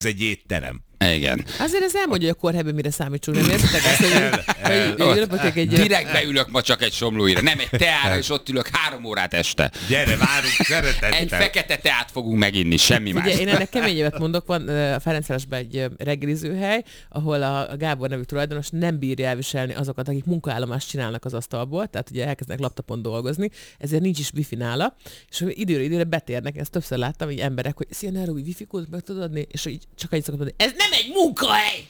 Ez egy étterem. Igen. Azért ez elmondja, hogy a kórhelyben mire számítsunk, nem értitek azt, hogy direkt beülök ma csak egy somlóira, nem egy teára, és ott ülök 3 órát este. Gyere, várunk, szeretettel. Egy fekete teát fogunk meginni, semmi más. Ugye, én ennek kemény évet mondok, van a Ferencvárosban egy reggelizőhely, ahol a Gábor nevű tulajdonos nem bírja elviselni azokat, akik munkaállomást csinálnak az asztalból, tehát ugye elkezdenek laptopon dolgozni, ezért nincs is wifi nála, és időre betérnek, ezt többször láttam, így emberek, hogy szia, Nairobi, wifi kódot meg tudod adni, és így csak annyit szokott mondani, ez nem egy munkahely!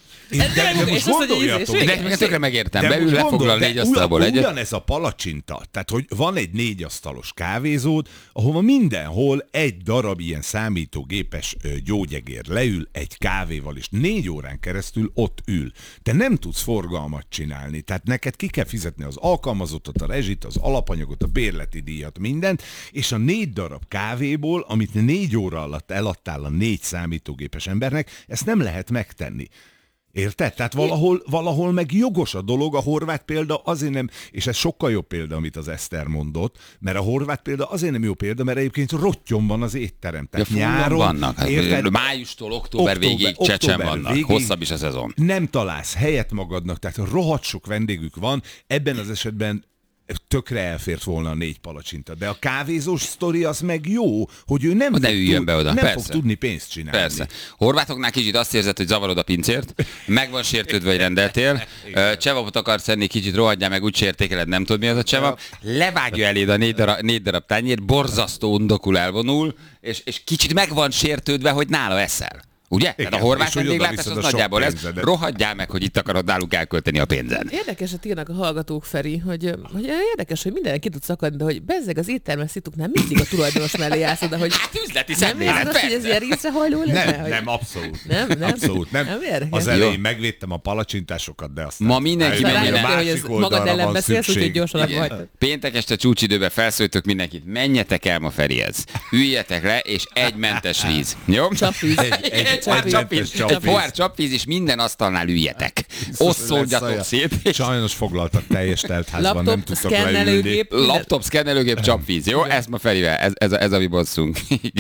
De tökre megértem, beül lefoglal 4 asztalból egyet. Ugyanez a palacsinta, tehát hogy van egy 4 asztalos kávézód, ahova mindenhol egy darab ilyen számítógépes gyógyegér leül egy kávéval, és 4 órán keresztül ott ül. Te nem tudsz forgalmat csinálni, tehát neked ki kell fizetni az alkalmazottat, a rezsit, az alapanyagot, a bérleti díjat, mindent, és a 4 darab kávéból, amit 4 óra alatt eladtál a 4 számítógépes embernek, ezt nem lehet megtenni. Érted? Tehát valahol meg jogos a dolog, a horvát példa azért nem, és ez sokkal jobb példa, amit az Eszter mondott, mert a horvát példa azért nem jó példa, mert egyébként rottyon van az étterem. Tehát nyáron vannak. Májustól október végéig Csecsen vannak. Végéig hosszabb is a szezon. Nem találsz helyet magadnak, tehát rohadt sok vendégük van, ebben az esetben tökre elfért volna a 4 palacsinta. De a kávézós sztori az meg jó, hogy ő nem fog tudni pénzt csinálni. Persze. Horvátoknál kicsit azt érzed, hogy zavarod a pincért, meg van sértődve, hogy rendeltél, csevapot akarsz enni, kicsit rohadjál meg, úgy értékeled, nem tudod mi az a csevap, levágja eléd a 4 darab tányért, borzasztó undokul elvonul, és kicsit meg van sértődve, hogy nála eszel. Ugye? Igen, tehát a horvát vendéglátás az nagyjából ez. Rohadjál meg, hogy itt akarod náluk elkölteni a pénzen. Érdekeset írnak a hallgatók, Feri, hogy érdekes, hogy mindenki tud szakadni, de hogy bezzeg az éttermes szituknál mindig a tulajdonos mellé állsz, de hogy... Hát üzleti szemlélet, szemlélet, persze. Hogy ez ilyen részrehajló lenne? Nem, abszolút. Nem? Abszolút nem. Az elején megvédtem a palacsintásokat, de aztán... Ma mindenki menjen el. Hogy magad ellen beszélsz, úgyhogy gyorsan abbahagytad. Péntek este csúcsidőben felszólítok mindenkit, menjetek el ma Ferihez. Üljetek le, és egy mentes víz. Jó? Csapvíz. Egy pohár csapvíz, és minden asztalnál üljetek. Osszódjatok szét. Sajnos foglaltak teljes teltházban, nem tudtok leülni. Laptop, szkennelőgép, csapvíz. Jó? Ezt ma Ferivel. Ez a mi bosszunk.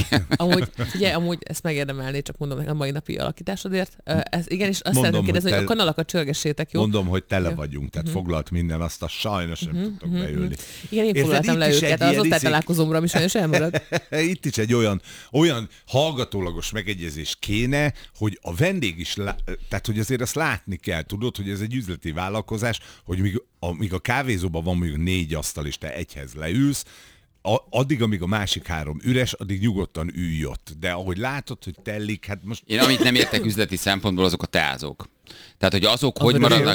Amúgy ezt megérdemelné, csak mondom a mai napi alakításodért. Igenis, azt szeretném kérdezni, hogy a kanalakat csörgessétek, jó? Mondom, hogy tele vagyunk, tehát foglalt minden, azt sajnos nem tudtok beülni. Igen, én foglaltam le őket, az osztálytalálkozómra, ami sajnos elmarad. Itt is egy olyan hallgatólagos megegyezés kéne, hogy a vendég is, tehát hogy azért azt látni kell, tudod, hogy ez egy üzleti vállalkozás, hogy míg a kávézóban van mondjuk 4 asztal, és te egyhez leülsz, addig, amíg a másik 3 üres, addig nyugodtan ülj ott. De ahogy látod, hogy tellik, hát most... Én amit nem értek üzleti szempontból, azok a teázók. Tehát, hogy azok hogy maradnak...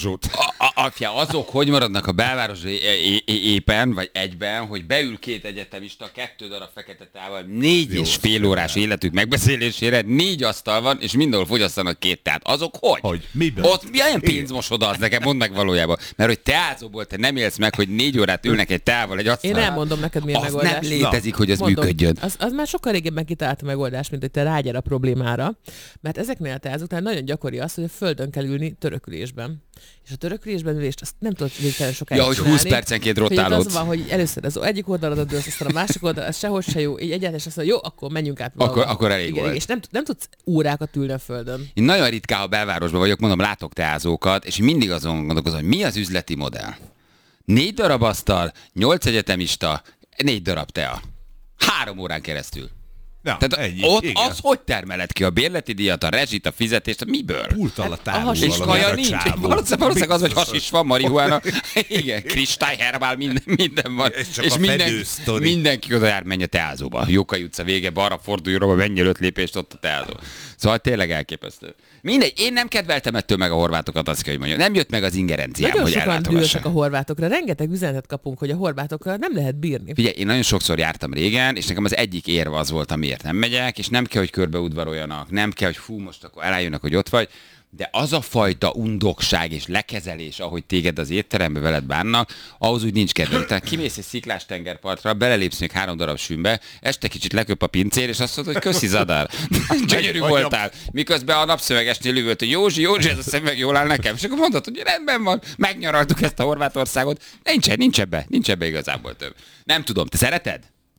Azok hogy maradnak a belvárosban éppen, vagy egyben, hogy beül 2 egyetemista, 2 darab fekete tával, 4,5 órás életük megbeszélésére, 4 asztal van, és mindenhol fogyasztanak 2 teát. Azok hogy? Hogy? Miben? Ott milyen pénzmosoda az nekem, mondd meg valójában. Mert hogy teázóból te nem élsz meg, hogy 4 órát ülnek egy teával egy asztalon. Én elmondom neked, mi a megoldás. Az nem létezik, hogy ez működjön. Az már sokkal régebben kitalálta a megoldást, mint hogy te rágyere a problémára. Mert ezeknél a teázóknál nagyon gyakori az, hogy a földön kell ülni törökülésben. És a törökülésben ülést azt nem tudod végtelen sokáig hogy 20 percenként rotálódsz. Az van, hogy először az egyik oldalon dőlsz, aztán a másik oldalon, az sehogy se jó, így egyáltalán azt mondja, jó, akkor menjünk át. Akkor elég igen, volt. És nem tudsz órákat ülni a földön. Én nagyon ritkán, ha belvárosban vagyok, mondom, látok teázókat, és mindig azon gondolkozom, hogy mi az üzleti modell. 4 darab asztal, 8 egyetemista, 4 darab tea. 3 órán keresztül. Ja, tehát ott az hogy termeled ki a bérleti díjat, a rezsit, a fizetést, miből? Pult alatt állul és kaja nincs. Valószínűleg az, hogy hasis van, marihuána. Igen, kristály, herbál, minden van. És mindenki oda jár, menj a teázóba. Jókai utca vége, balra fordulj, menj 5 lépést, ott a teázó. Szóval tényleg elképesztő. Mindegy, én nem kedveltem ettől meg a horvátokat, azt kell, hogy mondjam. Nem jött meg az ingerenciám, nagyon hogy sokan dühösek a horvátokra. Rengeteg üzenetet kapunk, hogy a horvátokra nem lehet bírni. Figyelj, én nagyon sokszor jártam régen, és nekem az egyik érve az volt, amiért nem megyek, és nem kell, hogy körbeudvaroljanak, nem kell, hogy fú, most akkor elálljanak, hogy ott vagy. De az a fajta undokság és lekezelés, ahogy téged az étterembe veled bánnak, ahhoz úgy nincs kedvem. Tehát kimész egy sziklás tengerpartra, belelépsz még 3 darab sűnbe, este kicsit leköp a pincér, és azt mondod, hogy köszi Zadár, gyönyörű voltál. Miközben a napszövegesnél üvölt, hogy Józsi, ez a szemüveg jól áll nekem. És akkor mondod, hogy rendben van, megnyaraltuk ezt a Horvátországot. Nincs ebbe igazából több. Nem tudom, te szereted?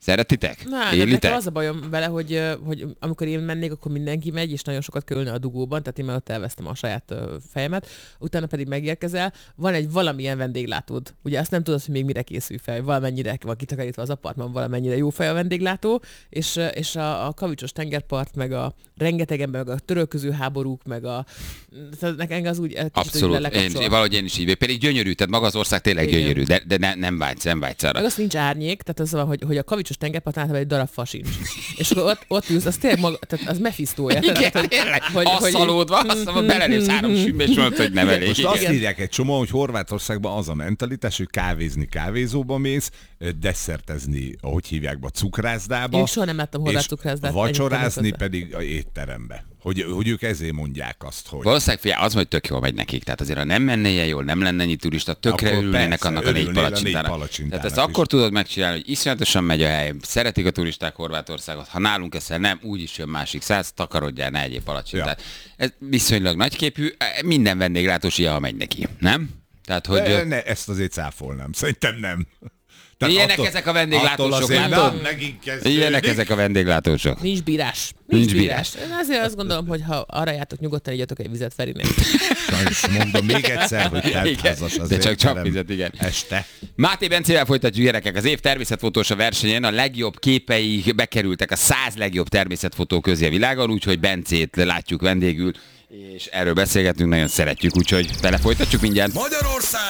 Szeretitek? Na, Élitek? nekem az a bajom vele, hogy amikor én mennék, akkor mindenki megy, és nagyon sokat kell ülni a dugóban, tehát én már ott elvesztem a saját fejemet, utána pedig megérkezel, van egy valamilyen vendéglátód. Ugye azt nem tudod, hogy még mire készül fel, valamennyire van kitakarítva az apartman, valamennyire jó fej a vendéglátó, és a kavicsos tengerpart, meg a rengeteg ember, meg a törölköző háborúk, meg nekem az úgy Abszolút, valahogy én is így. Pedig gyönyörű, tehát maga az ország tényleg igen. gyönyörű, de nem vágysz arra. Meg azt nincs árnyék, tehát az van, hogy a kavicsos tengerparton általában egy darab fa sincs. És akkor ott ülsz, az tényleg maga, tehát az Mephistója. Igen, tényleg, asszalódva, aztán belelépsz 3 sűnbe, és mondod, hogy nem elég. Most azt írják egy csomó, hogy Horvátországban az a mentalitás, hogy kávézni kávézóba mész, desszertezni, ahogy hívják be, cukrászdába. Én soha nem láttam horvát cukrászdát. Vacsorázni pedig a étterembe. Hogy ők ezért mondják azt, hogy... Valószínűleg figyelj, az, hogy tök jól megy nekik. Tehát azért, ha nem menne ilyen jól, nem lenne ennyi turista, tökre Akkor örülnének persze, annak a 4 örülnél a 4 palacsintának. palacsintának Tehát ezt is. akkor tudod megcsinálni, hogy iszonyatosan megy a hely, szeretik a turisták Horvátországot, ha nálunk eszel nem, úgyis jön másik 100, takarodjál, ne egyéb palacsintát. Ez viszonylag nagyképű, minden vendéglátós ilyen, ha megy neki, nem? Tehát, hogy... Ne, ezt azért cáfolnám. Szerintem nem. Ilyenek ezek a vendéglátósok, látod? Ilyenek ezek a vendéglátósok. Nincs bírás. Nincs bírás. Én azért azt gondolom, hogy ha arra jártok, nyugodtan igyatok egy vizet Ferinek. Sajnos mondom még egyszer, hogy teltházas az de csak étterem csapvizet, igen. este. Máté Bencével folytatjuk, gyerekek. Az év természetfotósa versenyen a legjobb képei bekerültek a 100 legjobb természetfotó közé a világon, úgyhogy Bencét látjuk vendégül, és erről beszélgetünk, nagyon szeretjük, úgyhogy belefolytatjuk mindjárt. Magyarország!